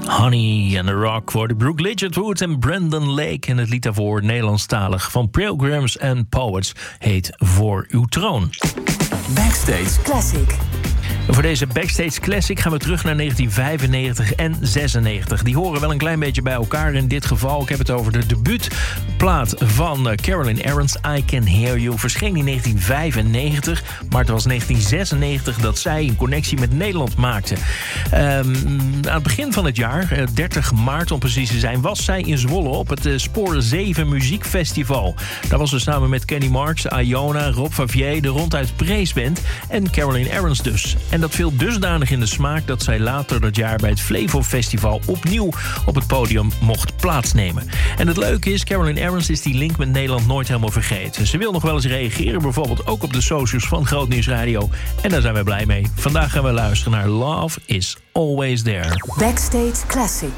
Honey and the Rock voor de Brooke Ligertwood en Brandon Lake. En het lied daarvoor, Nederlandstalig, van Pilgrims and Poets, heet Voor uw troon. Backstage Classic. Voor deze Backstage Classic gaan we terug naar 1995 en 96. Die horen wel een klein beetje bij elkaar in dit geval. Ik heb het over de debuutplaat van Carolyn Arends, I Can Hear You. Verscheen in 1995, maar het was 1996 dat zij een connectie met Nederland maakte. Aan het begin van het jaar, 30 maart om precies te zijn, was zij in Zwolle op het Spoor 7 Muziekfestival. Daar was ze samen met Kenny Marks, Iona, Rob Favier, de ronduit Preesband en Carolyn Arends dus. En dat viel dusdanig in de smaak dat zij later dat jaar bij het Flevo Festival opnieuw op het podium mocht plaatsnemen. En het leuke is, Carolyn Arends is die link met Nederland nooit helemaal vergeten. Ze wil nog wel eens reageren, bijvoorbeeld ook op de socials van Groot Nieuws Radio. En daar zijn we blij mee. Vandaag gaan we luisteren naar Love is Always There. Backstage Classic.